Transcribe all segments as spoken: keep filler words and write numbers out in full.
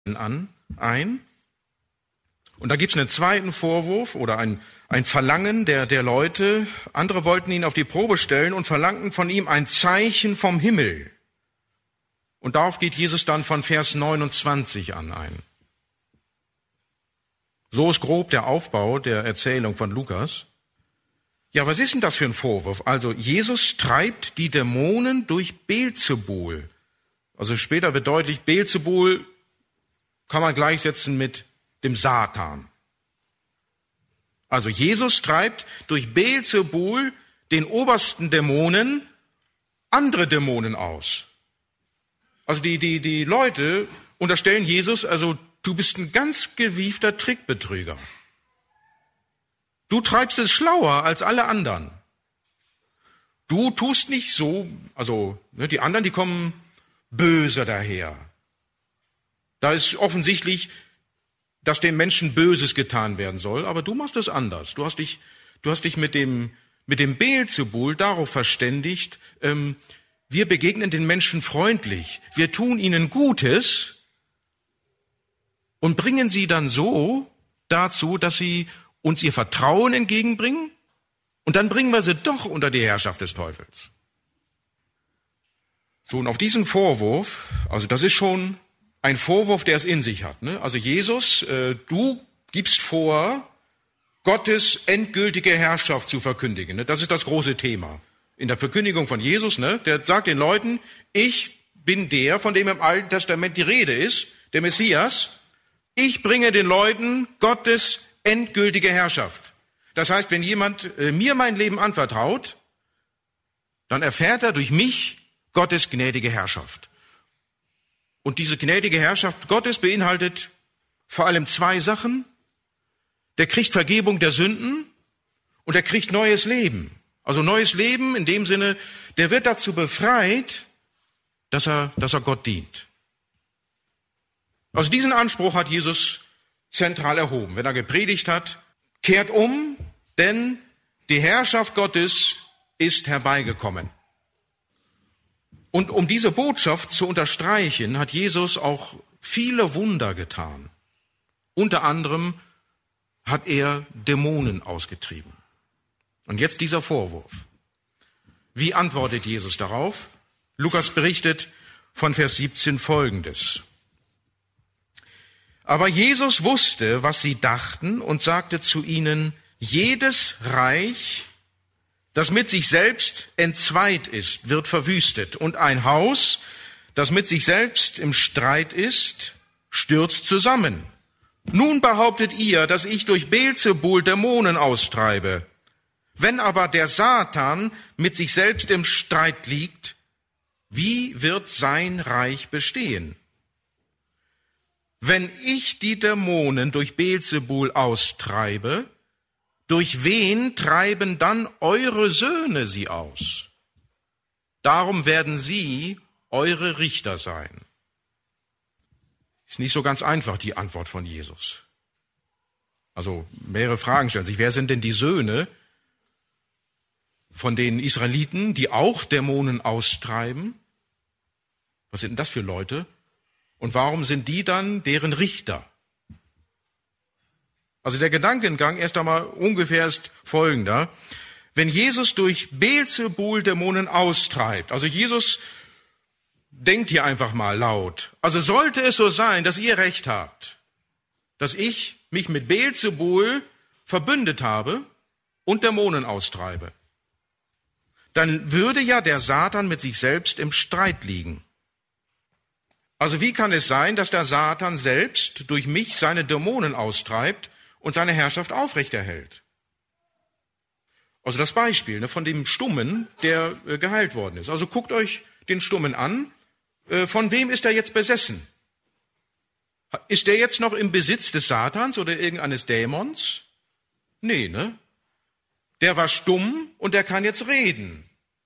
an ein. Und da gibt es einen zweiten Vorwurf oder ein, ein Verlangen der, der Leute. Andere wollten ihn auf die Probe stellen und verlangten von ihm ein Zeichen vom Himmel. Und darauf geht Jesus dann von Vers neunundzwanzig an ein. So ist grob der Aufbau der Erzählung von Lukas. Ja, was ist denn das für ein Vorwurf? Also Jesus treibt die Dämonen durch Beelzebul. Also später wird deutlich, Beelzebul kann man gleichsetzen mit dem Satan. Also Jesus treibt durch Beelzebul, den obersten Dämonen, andere Dämonen aus. Also die, die, die Leute unterstellen Jesus, also du bist ein ganz gewiefter Trickbetrüger. Du treibst es schlauer als alle anderen. Du tust nicht so, also ne, die anderen, die kommen böse daher. Da ist offensichtlich, dass dem Menschen Böses getan werden soll, aber du machst es anders. Du hast dich, du hast dich mit dem, mit dem Beelzebul darauf verständigt, ähm, wir begegnen den Menschen freundlich, wir tun ihnen Gutes und bringen sie dann so dazu, dass sie uns ihr Vertrauen entgegenbringen und dann bringen wir sie doch unter die Herrschaft des Teufels. So, und auf diesen Vorwurf, also das ist schon ein Vorwurf, der es in sich hat. Ne? Also Jesus, äh, du gibst vor, Gottes endgültige Herrschaft zu verkündigen. Ne? Das ist das große Thema in der Verkündigung von Jesus. Ne? Der sagt den Leuten, ich bin der, von dem im Alten Testament die Rede ist, der Messias. Ich bringe den Leuten Gottes endgültige Herrschaft. Das heißt, wenn jemand äh, mir mein Leben anvertraut, dann erfährt er durch mich Gottes gnädige Herrschaft. Und diese gnädige Herrschaft Gottes beinhaltet vor allem zwei Sachen. Der kriegt Vergebung der Sünden und er kriegt neues Leben. Also neues Leben in dem Sinne, der wird dazu befreit, dass er, dass er Gott dient. Also diesen Anspruch hat Jesus zentral erhoben. Wenn er gepredigt hat, kehrt um, denn die Herrschaft Gottes ist herbeigekommen. Und um diese Botschaft zu unterstreichen, hat Jesus auch viele Wunder getan. Unter anderem hat er Dämonen ausgetrieben. Und jetzt dieser Vorwurf. Wie antwortet Jesus darauf? Lukas berichtet von Vers siebzehn Folgendes. Aber Jesus wusste, was sie dachten und sagte zu ihnen, jedes Reich, das mit sich selbst entzweit ist, wird verwüstet. Und ein Haus, das mit sich selbst im Streit ist, stürzt zusammen. Nun behauptet ihr, dass ich durch Beelzebul Dämonen austreibe. Wenn aber der Satan mit sich selbst im Streit liegt, wie wird sein Reich bestehen? Wenn ich die Dämonen durch Beelzebul austreibe, durch wen treiben dann eure Söhne sie aus? Darum werden sie eure Richter sein. Ist nicht so ganz einfach, die Antwort von Jesus. Also mehrere Fragen stellen sich. Wer sind denn die Söhne von den Israeliten, die auch Dämonen austreiben? Was sind denn das für Leute? Und warum sind die dann deren Richter? Also der Gedankengang erst einmal ungefähr ist folgender. Wenn Jesus durch Beelzebul Dämonen austreibt, also Jesus denkt hier einfach mal laut, also sollte es so sein, dass ihr Recht habt, dass ich mich mit Beelzebul verbündet habe und Dämonen austreibe, dann würde ja der Satan mit sich selbst im Streit liegen. Also wie kann es sein, dass der Satan selbst durch mich seine Dämonen austreibt und seine Herrschaft aufrechterhält? Also das Beispiel ne, von dem Stummen, der äh, geheilt worden ist. Also guckt euch den Stummen an. Äh, von wem ist er jetzt besessen? Ist der jetzt noch im Besitz des Satans oder irgendeines Dämons? Nee, ne? Der war stumm und der kann jetzt reden.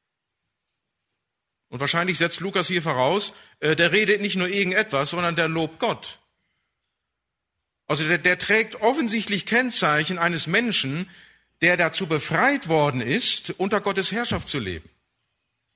Und wahrscheinlich setzt Lukas hier voraus, äh, der redet nicht nur irgendetwas, sondern der lobt Gott. Also der, der trägt offensichtlich Kennzeichen eines Menschen, der dazu befreit worden ist, unter Gottes Herrschaft zu leben.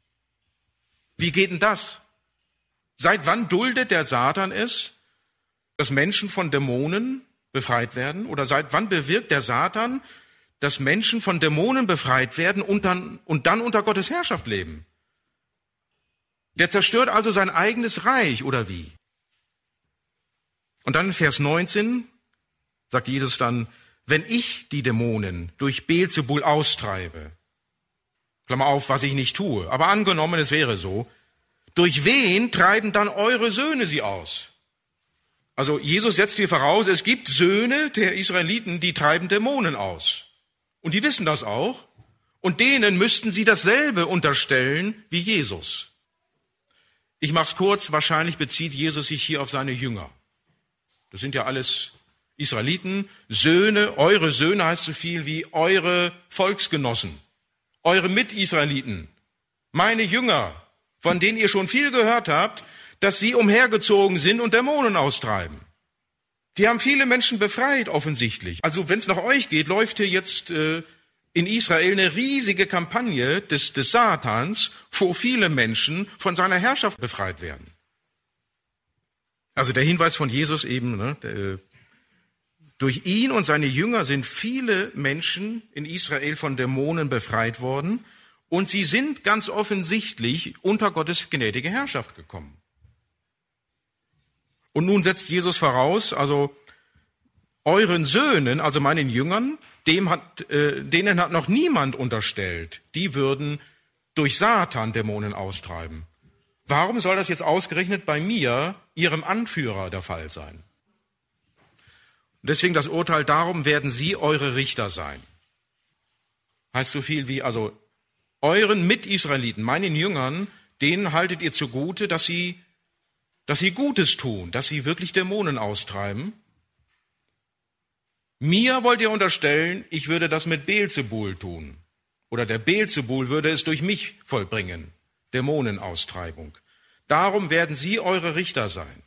Wie geht denn das? Seit wann duldet der Satan es, dass Menschen von Dämonen befreit werden? Oder seit wann bewirkt der Satan, dass Menschen von Dämonen befreit werden und dann, und dann unter Gottes Herrschaft leben? Der zerstört also sein eigenes Reich, oder wie? Und dann in Vers neunzehn sagt Jesus dann, wenn ich die Dämonen durch Beelzebul austreibe, Klammer auf, was ich nicht tue, aber angenommen, es wäre so, durch wen treiben dann eure Söhne sie aus? Also Jesus setzt hier voraus, es gibt Söhne der Israeliten, die treiben Dämonen aus. Und die wissen das auch. Und denen müssten sie dasselbe unterstellen wie Jesus. Ich mach's kurz, wahrscheinlich bezieht Jesus sich hier auf seine Jünger. Das sind ja alles Israeliten, Söhne, eure Söhne heißt so viel wie eure Volksgenossen, eure Mitisraeliten, meine Jünger, von denen ihr schon viel gehört habt, dass sie umhergezogen sind und Dämonen austreiben. Die haben viele Menschen befreit, offensichtlich. Also wenn es nach euch geht, läuft hier jetzt äh, in Israel eine riesige Kampagne des, des Satans, wo viele Menschen von seiner Herrschaft befreit werden. Also der Hinweis von Jesus eben, ne, der, durch ihn und seine Jünger sind viele Menschen in Israel von Dämonen befreit worden und sie sind ganz offensichtlich unter Gottes gnädige Herrschaft gekommen. Und nun setzt Jesus voraus, also euren Söhnen, also meinen Jüngern, dem hat, äh, denen hat noch niemand unterstellt, die würden durch Satan Dämonen austreiben. Warum soll das jetzt ausgerechnet bei mir, ihrem Anführer, der Fall sein? Und deswegen das Urteil, darum werden sie eure Richter sein. Heißt so viel wie, also euren Mitisraeliten, meinen Jüngern, denen haltet ihr zugute, dass sie, dass sie Gutes tun, dass sie wirklich Dämonen austreiben. Mir wollt ihr unterstellen, ich würde das mit Beelzebul tun. Oder der Beelzebul würde es durch mich vollbringen. Dämonenaustreibung. Darum werden sie eure Richter sein.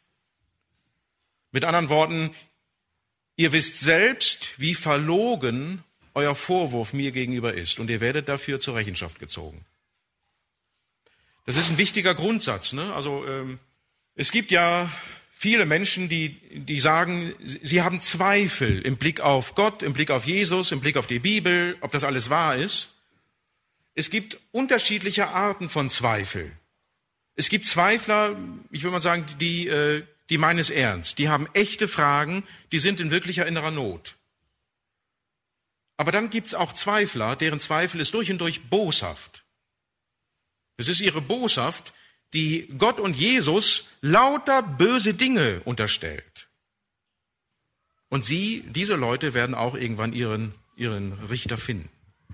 Mit anderen Worten, ihr wisst selbst, wie verlogen euer Vorwurf mir gegenüber ist. Und ihr werdet dafür zur Rechenschaft gezogen. Das ist ein wichtiger Grundsatz, ne? Also ähm, es gibt ja viele Menschen, die, die sagen, sie haben Zweifel im Blick auf Gott, im Blick auf Jesus, im Blick auf die Bibel, ob das alles wahr ist. Es gibt unterschiedliche Arten von Zweifel. Es gibt Zweifler, ich würde mal sagen, die, die meinen es ernst. Die haben echte Fragen, die sind in wirklicher innerer Not. Aber dann gibt es auch Zweifler, deren Zweifel ist durch und durch boshaft. Es ist ihre Boshaft, die Gott und Jesus lauter böse Dinge unterstellt. Und sie, diese Leute, werden auch irgendwann ihren, ihren Richter finden.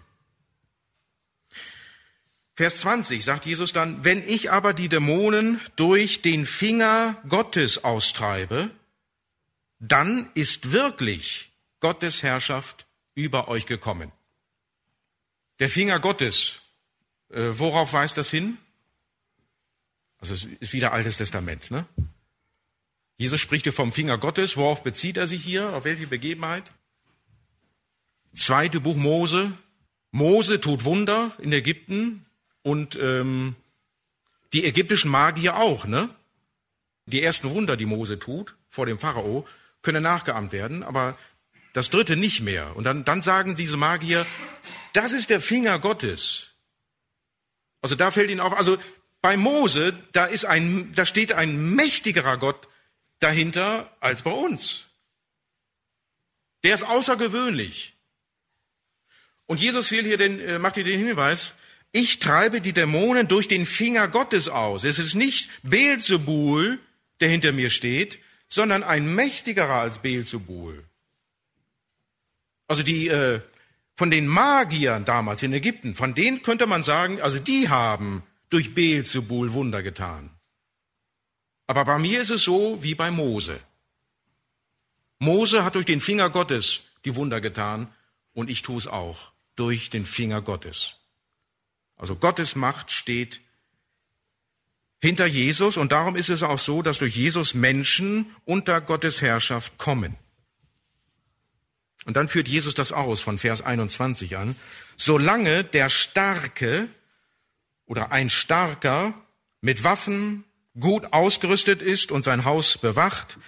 Vers zwanzig sagt Jesus dann, wenn ich aber die Dämonen durch den Finger Gottes austreibe, dann ist wirklich Gottes Herrschaft über euch gekommen. Der Finger Gottes, äh, worauf weist das hin? Also es ist wieder Altes Testament, ne? Jesus spricht hier vom Finger Gottes. Worauf bezieht er sich hier? Auf welche Begebenheit? Zweite Buch Mose. Mose tut Wunder in Ägypten und ähm, die ägyptischen Magier auch, ne? Die ersten Wunder, die Mose tut vor dem Pharao, können nachgeahmt werden, aber das dritte nicht mehr. Und dann, dann sagen diese Magier, das ist der Finger Gottes. Also da fällt ihnen auf, also bei Mose, da ist ein, da steht ein mächtigerer Gott dahinter als bei uns. Der ist außergewöhnlich. Und Jesus will hier den, macht hier den Hinweis, ich treibe die Dämonen durch den Finger Gottes aus. Es ist nicht Beelzebul, der hinter mir steht, sondern ein mächtigerer als Beelzebul. Also die, äh, von den Magiern damals in Ägypten, von denen könnte man sagen, also die haben durch Beelzebul Wunder getan. Aber bei mir ist es so wie bei Mose. Mose hat durch den Finger Gottes die Wunder getan und ich tue es auch durch den Finger Gottes. Also Gottes Macht steht hinter Jesus und darum ist es auch so, dass durch Jesus Menschen unter Gottes Herrschaft kommen. Und dann führt Jesus das aus von Vers einundzwanzig an. Solange der Starke oder ein Starker mit Waffen gut ausgerüstet ist und sein Haus bewacht,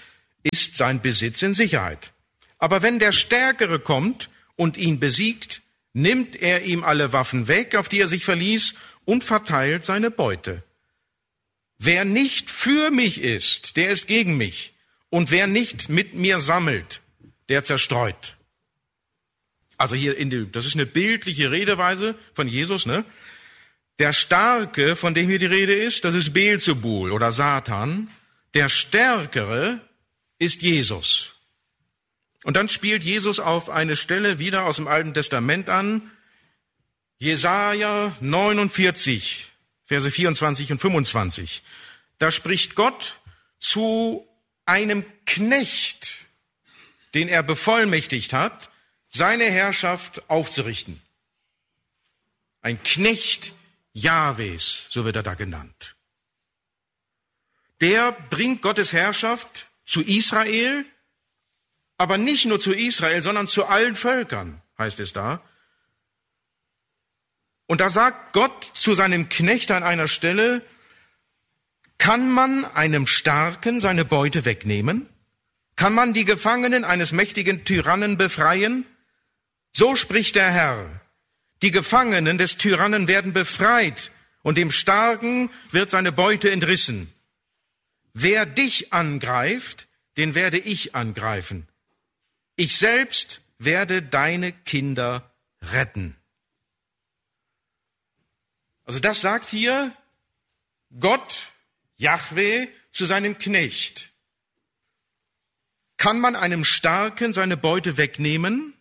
ist sein Besitz in Sicherheit. Aber wenn der Stärkere kommt und ihn besiegt, nimmt er ihm alle Waffen weg, auf die er sich verließ, und verteilt seine Beute. Wer nicht für mich ist, der ist gegen mich. Und wer nicht mit mir sammelt, der zerstreut. Also hier, in die, das ist eine bildliche Redeweise von Jesus, ne? Der Starke, von dem hier die Rede ist, das ist Beelzebul oder Satan. Der Stärkere ist Jesus. Und dann spielt Jesus auf eine Stelle wieder aus dem Alten Testament an. Jesaja neunundvierzig, Verse vierundzwanzig und fünfundzwanzig. Da spricht Gott zu einem Knecht, den er bevollmächtigt hat, seine Herrschaft aufzurichten. Ein Knecht Jahwes, so wird er da genannt. Der bringt Gottes Herrschaft zu Israel, aber nicht nur zu Israel, sondern zu allen Völkern, heißt es da. Und da sagt Gott zu seinem Knecht an einer Stelle, kann man einem Starken seine Beute wegnehmen? Kann man die Gefangenen eines mächtigen Tyrannen befreien? So spricht der Herr. Die Gefangenen des Tyrannen werden befreit und dem Starken wird seine Beute entrissen. Wer dich angreift, den werde ich angreifen. Ich selbst werde deine Kinder retten. Also das sagt hier Gott, Jahwe, zu seinem Knecht. Kann man einem Starken seine Beute wegnehmen?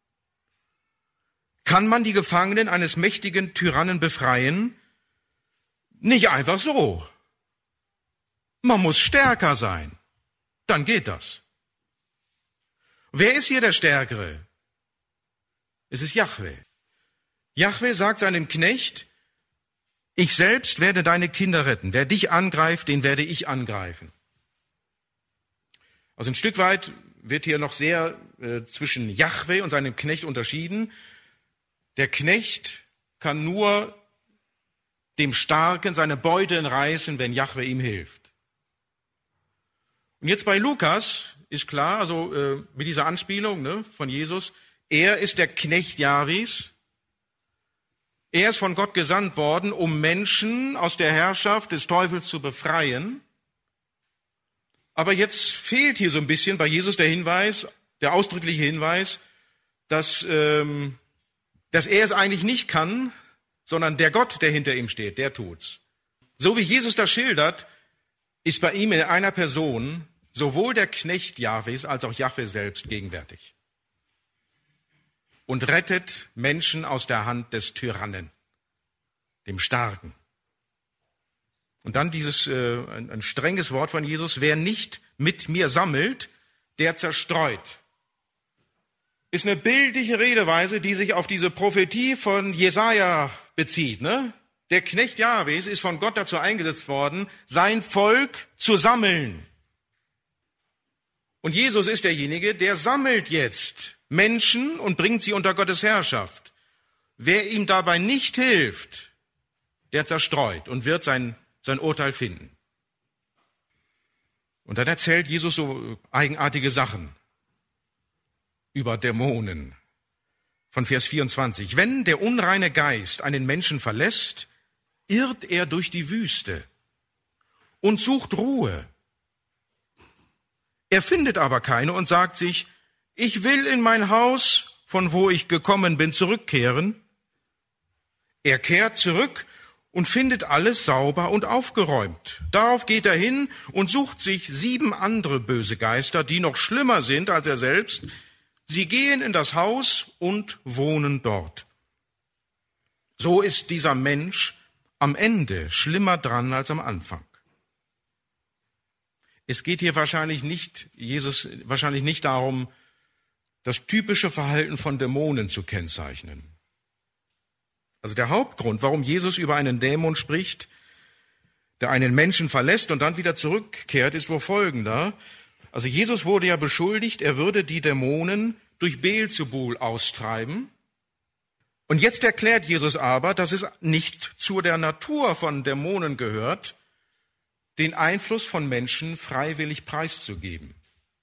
Kann man die Gefangenen eines mächtigen Tyrannen befreien? Nicht einfach so. Man muss stärker sein. Dann geht das. Wer ist hier der Stärkere? Es ist Jahwe. Jahwe sagt seinem Knecht, ich selbst werde deine Kinder retten. Wer dich angreift, den werde ich angreifen. Also ein Stück weit wird hier noch sehr äh, zwischen Jahwe und seinem Knecht unterschieden. Der Knecht kann nur dem Starken seine Beute entreißen, wenn Jahwe ihm hilft. Und jetzt bei Lukas ist klar, also äh, mit dieser Anspielung ne, von Jesus, er ist der Knecht Jahwes. Er ist von Gott gesandt worden, um Menschen aus der Herrschaft des Teufels zu befreien. Aber jetzt fehlt hier so ein bisschen bei Jesus der Hinweis, der ausdrückliche Hinweis, dass, ähm, dass er es eigentlich nicht kann, sondern der Gott, der hinter ihm steht, der tut's. So wie Jesus das schildert, ist bei ihm in einer Person sowohl der Knecht Jahwes als auch Jahwe selbst gegenwärtig. Und rettet Menschen aus der Hand des Tyrannen, dem Starken. Und dann dieses äh, ein, ein strenges Wort von Jesus, wer nicht mit mir sammelt, der zerstreut. Ist eine bildliche Redeweise, die sich auf diese Prophetie von Jesaja bezieht. Ne? Der Knecht Jahwes ist von Gott dazu eingesetzt worden, sein Volk zu sammeln. Und Jesus ist derjenige, der sammelt jetzt Menschen und bringt sie unter Gottes Herrschaft. Wer ihm dabei nicht hilft, der zerstreut und wird sein, sein Urteil finden. Und dann erzählt Jesus so eigenartige Sachen über Dämonen. Von Vers vierundzwanzig. Wenn der unreine Geist einen Menschen verlässt, irrt er durch die Wüste und sucht Ruhe. Er findet aber keine und sagt sich, ich will in mein Haus, von wo ich gekommen bin, zurückkehren. Er kehrt zurück und findet alles sauber und aufgeräumt. Darauf geht er hin und sucht sich sieben andere böse Geister, die noch schlimmer sind als er selbst. Sie gehen in das Haus und wohnen dort. So ist dieser Mensch am Ende schlimmer dran als am Anfang. Es geht hier wahrscheinlich nicht, Jesus, wahrscheinlich nicht darum, das typische Verhalten von Dämonen zu kennzeichnen. Also der Hauptgrund, warum Jesus über einen Dämon spricht, der einen Menschen verlässt und dann wieder zurückkehrt, ist wohl folgender. Also Jesus wurde ja beschuldigt, er würde die Dämonen durch Beelzebul austreiben. Und jetzt erklärt Jesus aber, dass es nicht zu der Natur von Dämonen gehört, den Einfluss von Menschen freiwillig preiszugeben.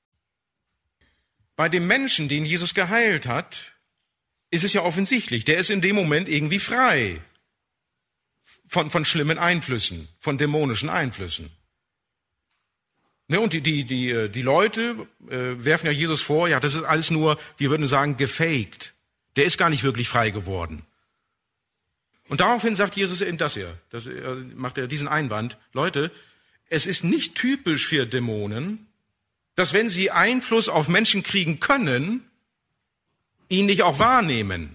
Bei dem Menschen, den Jesus geheilt hat, ist es ja offensichtlich, der ist in dem Moment irgendwie frei von, von schlimmen Einflüssen, von dämonischen Einflüssen. Ne, und die, die, die, die Leute äh, werfen ja Jesus vor, ja, das ist alles nur, wir würden sagen, gefaked. Der ist gar nicht wirklich frei geworden. Und daraufhin sagt Jesus eben das hier, das äh, macht er diesen Einwand, Leute, es ist nicht typisch für Dämonen, dass wenn sie Einfluss auf Menschen kriegen können, ihn nicht auch wahrnehmen.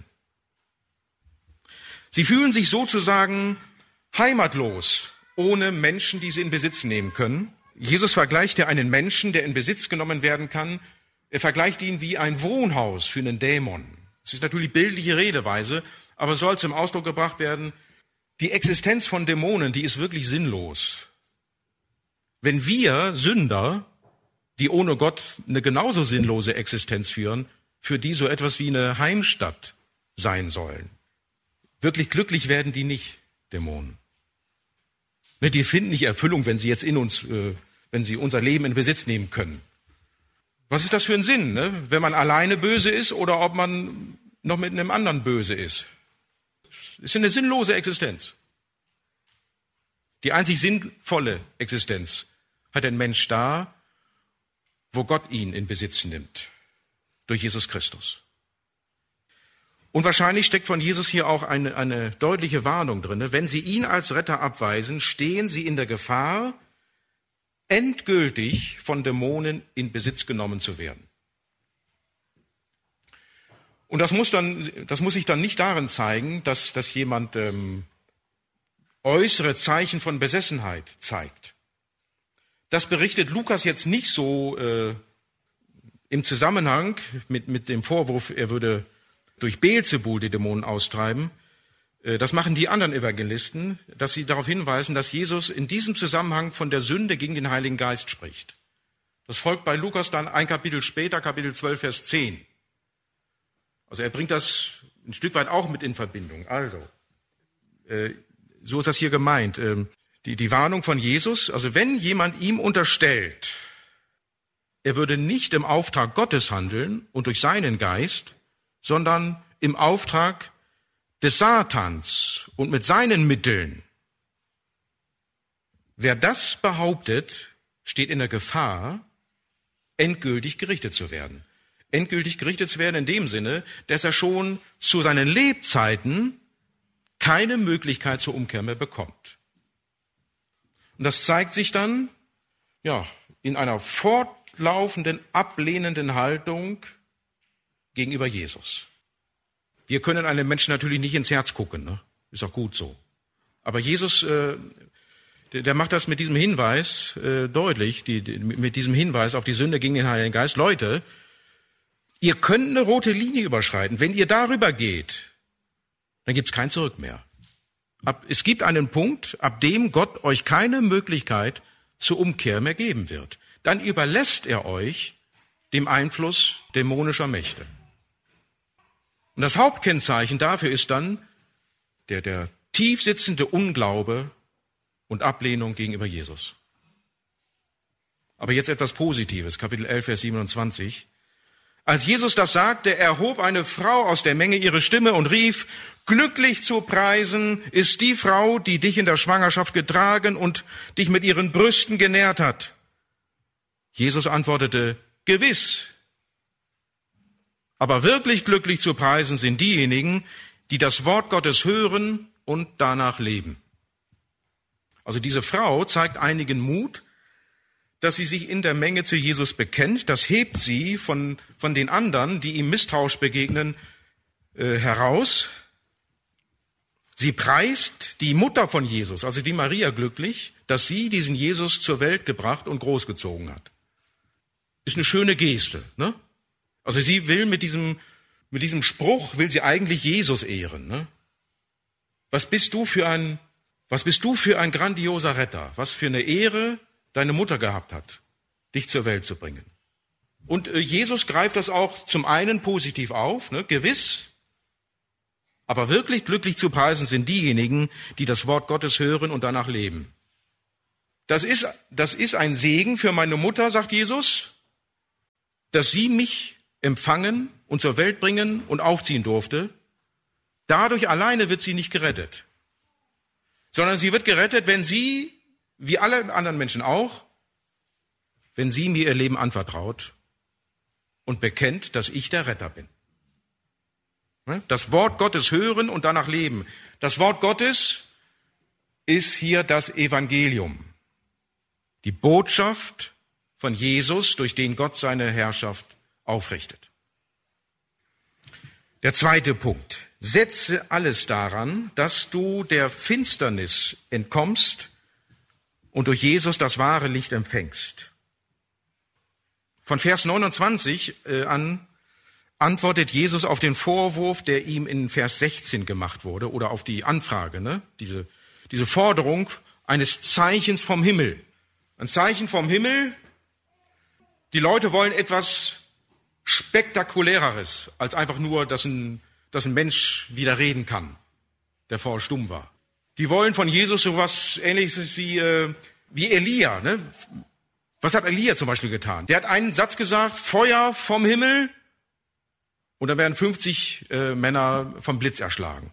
Sie fühlen sich sozusagen heimatlos, ohne Menschen, die sie in Besitz nehmen können. Jesus vergleicht ja einen Menschen, der in Besitz genommen werden kann, er vergleicht ihn wie ein Wohnhaus für einen Dämon. Das ist natürlich bildliche Redeweise, aber soll zum Ausdruck gebracht werden, die Existenz von Dämonen, die ist wirklich sinnlos. Wenn wir Sünder, die ohne Gott eine genauso sinnlose Existenz führen, für die so etwas wie eine Heimstatt sein sollen. Wirklich glücklich werden die nicht, Dämonen. Die finden nicht Erfüllung, wenn sie jetzt in uns, wenn sie unser Leben in Besitz nehmen können. Was ist das für ein Sinn, ne? Wenn man alleine böse ist oder ob man noch mit einem anderen böse ist? Es ist eine sinnlose Existenz. Die einzig sinnvolle Existenz hat ein Mensch da, wo Gott ihn in Besitz nimmt. Durch Jesus Christus. Und wahrscheinlich steckt von Jesus hier auch eine, eine deutliche Warnung drin. Wenn Sie ihn als Retter abweisen, stehen Sie in der Gefahr, endgültig von Dämonen in Besitz genommen zu werden. Und das muss dann, das muss sich dann nicht darin zeigen, dass, dass jemand ähm, äußere Zeichen von Besessenheit zeigt. Das berichtet Lukas jetzt nicht so äh, im Zusammenhang mit, mit dem Vorwurf, er würde durch Beelzebul die Dämonen austreiben. Das machen die anderen Evangelisten, dass sie darauf hinweisen, dass Jesus in diesem Zusammenhang von der Sünde gegen den Heiligen Geist spricht. Das folgt bei Lukas dann ein Kapitel später, Kapitel zwölf, Vers zehn. Also er bringt das ein Stück weit auch mit in Verbindung. Also, äh, so ist das hier gemeint. Ähm, die, die Warnung von Jesus, also wenn jemand ihm unterstellt, er würde nicht im Auftrag Gottes handeln und durch seinen Geist, sondern im Auftrag des Satans und mit seinen Mitteln. Wer das behauptet, steht in der Gefahr, endgültig gerichtet zu werden. Endgültig gerichtet zu werden in dem Sinne, dass er schon zu seinen Lebzeiten keine Möglichkeit zur Umkehr mehr bekommt. Und das zeigt sich dann, ja, in einer fortlaufenden, ablehnenden Haltung gegenüber Jesus. Wir können einem Menschen natürlich nicht ins Herz gucken, ne? Ist auch gut so. Aber Jesus, äh, der, der macht das mit diesem Hinweis äh, deutlich, die, die, mit diesem Hinweis auf die Sünde gegen den Heiligen Geist. Leute, ihr könnt eine rote Linie überschreiten. Wenn ihr darüber geht, dann gibt's kein Zurück mehr. Ab, es gibt einen Punkt, ab dem Gott euch keine Möglichkeit zur Umkehr mehr geben wird. Dann überlässt er euch dem Einfluss dämonischer Mächte. Und das Hauptkennzeichen dafür ist dann der, der tief sitzende Unglaube und Ablehnung gegenüber Jesus. Aber jetzt etwas Positives, Kapitel elf, Vers siebenundzwanzig. Als Jesus das sagte, erhob eine Frau aus der Menge ihre Stimme und rief, glücklich zu preisen ist die Frau, die dich in der Schwangerschaft getragen und dich mit ihren Brüsten genährt hat. Jesus antwortete, gewiss. Aber wirklich glücklich zu preisen sind diejenigen, die das Wort Gottes hören und danach leben. Also diese Frau zeigt einigen Mut, dass sie sich in der Menge zu Jesus bekennt. Das hebt sie von, von den anderen, die ihm misstrauisch begegnen, äh, heraus. Sie preist die Mutter von Jesus, also die Maria, glücklich, dass sie diesen Jesus zur Welt gebracht und großgezogen hat. Ist eine schöne Geste, ne? Also sie will mit diesem, mit diesem Spruch, will sie eigentlich Jesus ehren, ne? Was bist du für ein, was bist du für ein grandioser Retter? Was für eine Ehre deine Mutter gehabt hat, dich zur Welt zu bringen. Und äh, Jesus greift das auch zum einen positiv auf, ne? Gewiss. Aber wirklich glücklich zu preisen sind diejenigen, die das Wort Gottes hören und danach leben. Das ist, das ist ein Segen für meine Mutter, sagt Jesus, dass sie mich empfangen und zur Welt bringen und aufziehen durfte, dadurch alleine wird sie nicht gerettet, sondern sie wird gerettet, wenn sie, wie alle anderen Menschen auch, wenn sie mir ihr Leben anvertraut und bekennt, dass ich der Retter bin. Das Wort Gottes hören und danach leben. Das Wort Gottes ist hier das Evangelium, die Botschaft von Jesus, durch den Gott seine Herrschaft aufrichtet. Der zweite Punkt. Setze alles daran, dass du der Finsternis entkommst und durch Jesus das wahre Licht empfängst. Von Vers neunundzwanzig äh, an antwortet Jesus auf den Vorwurf, der ihm in Vers sechzehn gemacht wurde, oder auf die Anfrage, ne? diese, diese Forderung eines Zeichens vom Himmel. Ein Zeichen vom Himmel. Die Leute wollen etwas Spektakuläreres, als einfach nur, dass ein, dass ein Mensch wieder reden kann, der vorher stumm war. Die wollen von Jesus sowas Ähnliches wie, äh, wie Elia. Ne? Was hat Elia zum Beispiel getan? Der hat einen Satz gesagt, Feuer vom Himmel, und dann werden fünfzig äh, Männer vom Blitz erschlagen.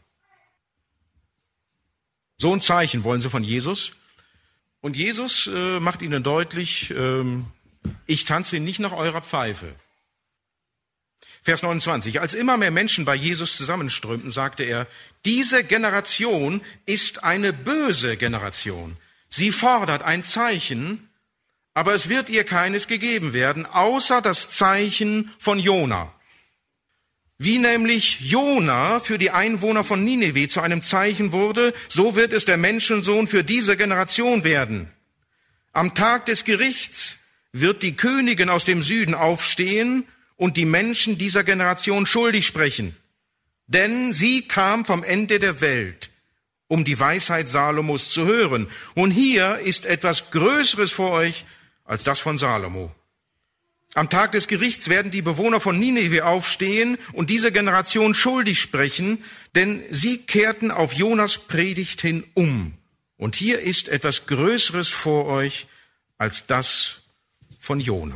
So ein Zeichen wollen sie von Jesus. Und Jesus äh, macht ihnen deutlich, äh, ich tanze nicht nach eurer Pfeife. Vers neunundzwanzig. Als immer mehr Menschen bei Jesus zusammenströmten, sagte er, diese Generation ist eine böse Generation. Sie fordert ein Zeichen, aber es wird ihr keines gegeben werden, außer das Zeichen von Jona. Wie nämlich Jona für die Einwohner von Nineveh zu einem Zeichen wurde, so wird es der Menschensohn für diese Generation werden. Am Tag des Gerichts wird die Königin aus dem Süden aufstehen und die Menschen dieser Generation schuldig sprechen. Denn sie kam vom Ende der Welt, um die Weisheit Salomos zu hören. Und hier ist etwas Größeres vor euch als das von Salomo. Am Tag des Gerichts werden die Bewohner von Nineveh aufstehen und diese Generation schuldig sprechen, denn sie kehrten auf Jonas Predigt hin um. Und hier ist etwas Größeres vor euch als das von Jona.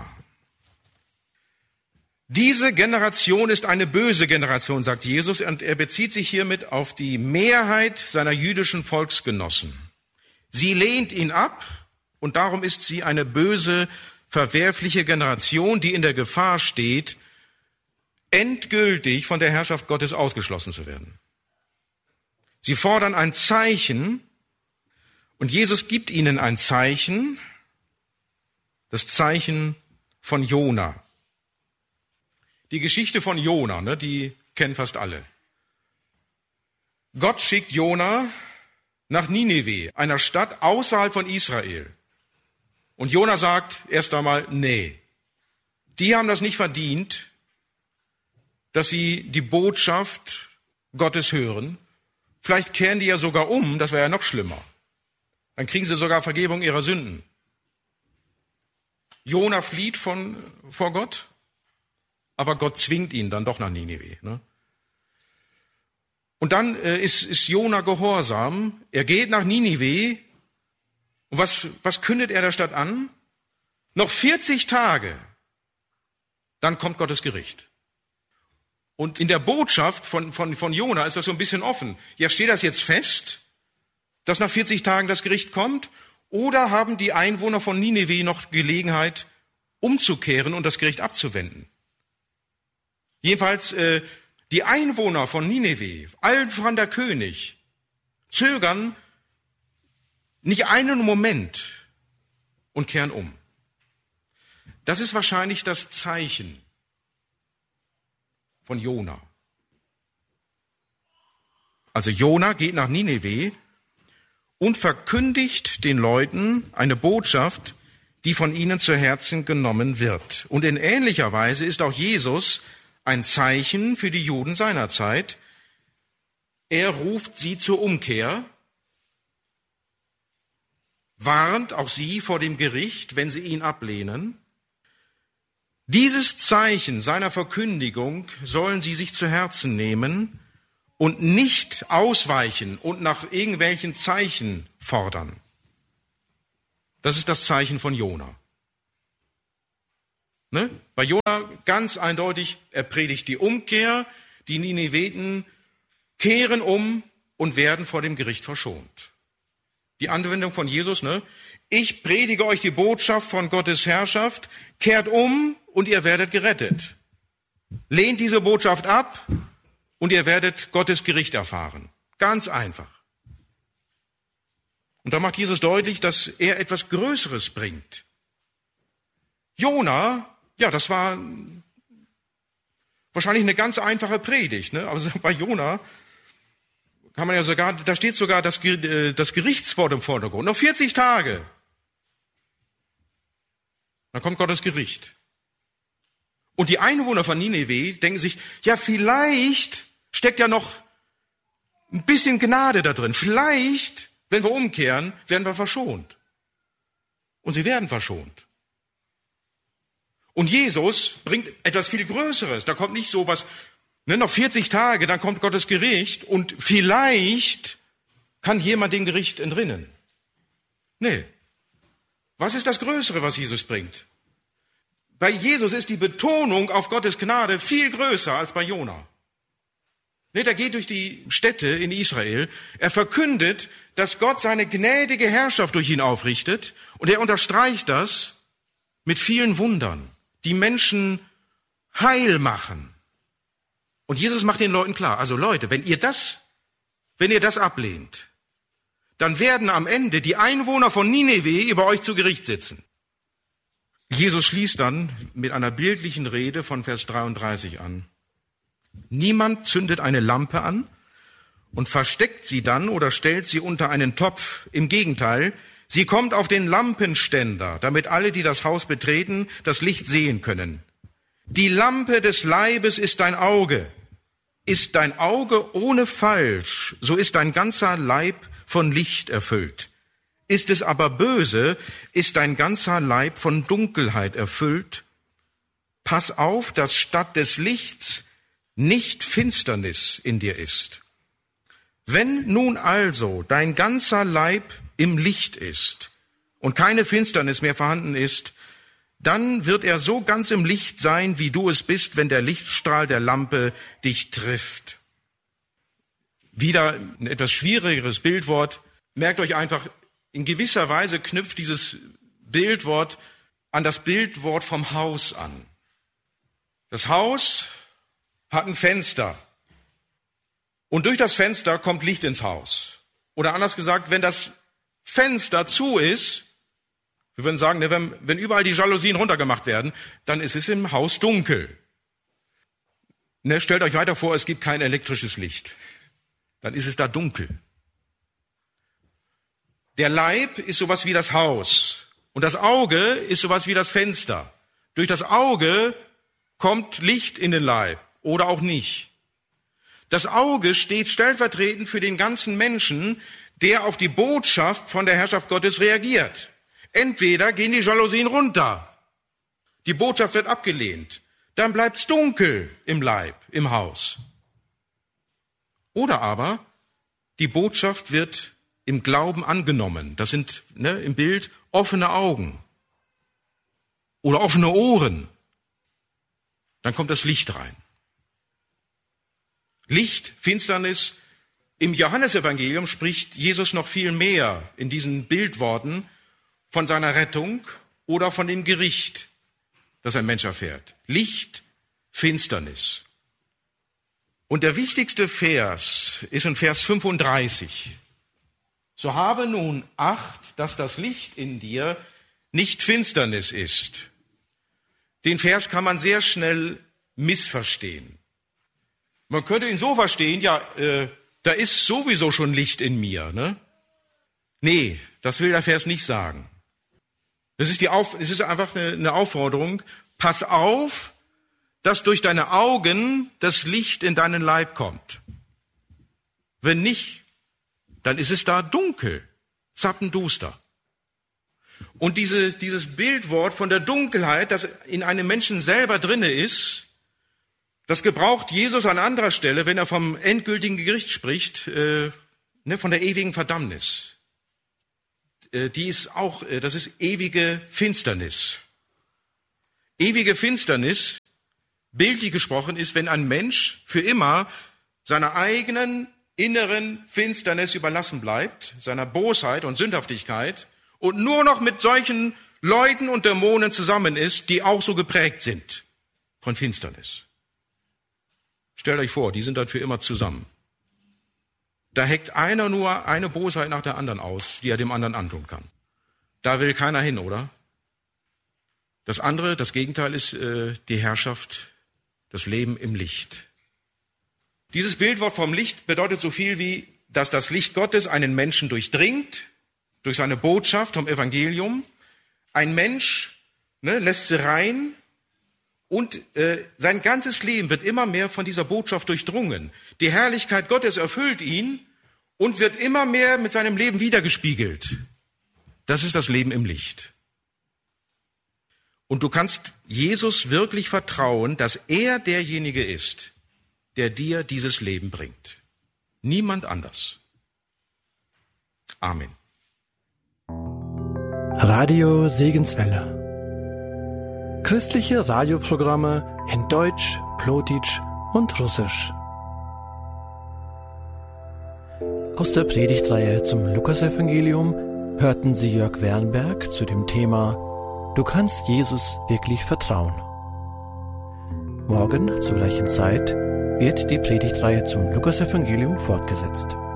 Diese Generation ist eine böse Generation, sagt Jesus, und er bezieht sich hiermit auf die Mehrheit seiner jüdischen Volksgenossen. Sie lehnt ihn ab und darum ist sie eine böse, verwerfliche Generation, die in der Gefahr steht, endgültig von der Herrschaft Gottes ausgeschlossen zu werden. Sie fordern ein Zeichen und Jesus gibt ihnen ein Zeichen, das Zeichen von Jona. Die Geschichte von Jona, ne, die kennen fast alle. Gott schickt Jona nach Nineveh, einer Stadt außerhalb von Israel. Und Jona sagt erst einmal, nee, die haben das nicht verdient, dass sie die Botschaft Gottes hören. Vielleicht kehren die ja sogar um, das wäre ja noch schlimmer. Dann kriegen sie sogar Vergebung ihrer Sünden. Jona flieht von, vor Gott, aber Gott zwingt ihn dann doch nach Nineveh. Ne? Und dann äh, ist, ist Jona gehorsam, er geht nach Nineveh. Und was, was kündet er der Stadt an? Noch vierzig Tage, dann kommt Gottes Gericht. Und in der Botschaft von, von, von Jona ist das so ein bisschen offen. Ja, steht das jetzt fest, dass nach vierzig Tagen das Gericht kommt? Oder haben die Einwohner von Nineveh noch Gelegenheit, umzukehren und das Gericht abzuwenden? Jedenfalls, äh, die Einwohner von Nineveh, allen voran der König, zögern nicht einen Moment und kehren um. Das ist wahrscheinlich das Zeichen von Jona. Also Jona geht nach Nineveh und verkündigt den Leuten eine Botschaft, die von ihnen zu Herzen genommen wird. Und in ähnlicher Weise ist auch Jesus ein Zeichen für die Juden seiner Zeit. Er ruft sie zur Umkehr, warnt auch sie vor dem Gericht, wenn sie ihn ablehnen. Dieses Zeichen seiner Verkündigung sollen sie sich zu Herzen nehmen und nicht ausweichen und nach irgendwelchen Zeichen fordern. Das ist das Zeichen von Jona. Ne? Bei Jona ganz eindeutig, er predigt die Umkehr, die Nineviten kehren um und werden vor dem Gericht verschont. Die Anwendung von Jesus, ne? Ich predige euch die Botschaft von Gottes Herrschaft, kehrt um und ihr werdet gerettet. Lehnt diese Botschaft ab und ihr werdet Gottes Gericht erfahren. Ganz einfach. Und da macht Jesus deutlich, dass er etwas Größeres bringt. Jona, ja, das war wahrscheinlich eine ganz einfache Predigt, ne? Aber bei Jona kann man ja sogar, da steht sogar das, das Gerichtswort im Vordergrund. Noch vierzig Tage. Dann kommt Gottes Gericht. Und die Einwohner von Nineveh denken sich, ja, vielleicht steckt ja noch ein bisschen Gnade da drin. Vielleicht, wenn wir umkehren, werden wir verschont. Und sie werden verschont. Und Jesus bringt etwas viel Größeres. Da kommt nicht so was, ne, noch vierzig Tage, dann kommt Gottes Gericht und vielleicht kann jemand dem Gericht entrinnen. Nee. Was ist das Größere, was Jesus bringt? Bei Jesus ist die Betonung auf Gottes Gnade viel größer als bei Jona. Ne, der geht durch die Städte in Israel. Er verkündet, dass Gott seine gnädige Herrschaft durch ihn aufrichtet. Und er unterstreicht das mit vielen Wundern, die Menschen heil machen. Und Jesus macht den Leuten klar, also Leute, wenn ihr das, wenn ihr das ablehnt, dann werden am Ende die Einwohner von Nineveh über euch zu Gericht sitzen. Jesus schließt dann mit einer bildlichen Rede von Vers dreiunddreißig an. Niemand zündet eine Lampe an und versteckt sie dann oder stellt sie unter einen Topf. Im Gegenteil, sie kommt auf den Lampenständer, damit alle, die das Haus betreten, das Licht sehen können. Die Lampe des Leibes ist dein Auge. Ist dein Auge ohne Falsch, so ist dein ganzer Leib von Licht erfüllt. Ist es aber böse, ist dein ganzer Leib von Dunkelheit erfüllt. Pass auf, dass statt des Lichts nicht Finsternis in dir ist. Wenn nun also dein ganzer Leib im Licht ist und keine Finsternis mehr vorhanden ist, dann wird er so ganz im Licht sein, wie du es bist, wenn der Lichtstrahl der Lampe dich trifft. Wieder ein etwas schwierigeres Bildwort. Merkt euch einfach, in gewisser Weise knüpft dieses Bildwort an das Bildwort vom Haus an. Das Haus hat ein Fenster. Und durch das Fenster kommt Licht ins Haus. Oder anders gesagt, wenn das Fenster zu ist, wir würden sagen, wenn, wenn überall die Jalousien runtergemacht werden, dann ist es im Haus dunkel. Ne, stellt euch weiter vor, es gibt kein elektrisches Licht. Dann ist es da dunkel. Der Leib ist sowas wie das Haus. Und das Auge ist sowas wie das Fenster. Durch das Auge kommt Licht in den Leib oder auch nicht. Das Auge steht stellvertretend für den ganzen Menschen, der auf die Botschaft von der Herrschaft Gottes reagiert. Entweder gehen die Jalousien runter, die Botschaft wird abgelehnt, dann bleibt's dunkel im Leib, im Haus. Oder aber die Botschaft wird im Glauben angenommen. Das sind ne, im Bild offene Augen oder offene Ohren. Dann kommt das Licht rein. Licht, Finsternis. Im Johannesevangelium spricht Jesus noch viel mehr in diesen Bildworten von seiner Rettung oder von dem Gericht, das ein Mensch erfährt. Licht, Finsternis. Und der wichtigste Vers ist in Vers fünfunddreißig. So habe nun Acht, dass das Licht in dir nicht Finsternis ist. Den Vers kann man sehr schnell missverstehen. Man könnte ihn so verstehen, ja, äh, da ist sowieso schon Licht in mir, ne? Nee, das will der Vers nicht sagen. Es ist, die Auf, es ist einfach eine, eine Aufforderung, pass auf, dass durch deine Augen das Licht in deinen Leib kommt. Wenn nicht, dann ist es da dunkel, zappenduster. Und diese, dieses Bildwort von der Dunkelheit, das in einem Menschen selber drinne ist, das gebraucht Jesus an anderer Stelle, wenn er vom endgültigen Gericht spricht, äh, ne, von der ewigen Verdammnis. Äh, die ist auch, äh, das ist ewige Finsternis. Ewige Finsternis, bildlich gesprochen, ist, wenn ein Mensch für immer seiner eigenen inneren Finsternis überlassen bleibt, seiner Bosheit und Sündhaftigkeit und nur noch mit solchen Leuten und Dämonen zusammen ist, die auch so geprägt sind von Finsternis. Stellt euch vor, die sind dann für immer zusammen. Da heckt einer nur eine Bosheit nach der anderen aus, die er dem anderen antun kann. Da will keiner hin, oder? Das andere, das Gegenteil ist äh, die Herrschaft, das Leben im Licht. Dieses Bildwort vom Licht bedeutet so viel wie, dass das Licht Gottes einen Menschen durchdringt, durch seine Botschaft vom Evangelium. Ein Mensch ne, lässt sie rein und äh, sein ganzes Leben wird immer mehr von dieser Botschaft durchdrungen. Die Herrlichkeit Gottes erfüllt ihn und wird immer mehr mit seinem Leben wiedergespiegelt. Das ist das Leben im Licht. Und du kannst Jesus wirklich vertrauen, dass er derjenige ist, der dir dieses Leben bringt. Niemand anders. Amen. Radio Segenswelle. Christliche Radioprogramme in Deutsch, Plotitsch und Russisch. Aus der Predigtreihe zum Lukasevangelium hörten Sie Jörg Wernberg zu dem Thema Du kannst Jesus wirklich vertrauen. Morgen zur gleichen Zeit wird die Predigtreihe zum Lukasevangelium fortgesetzt.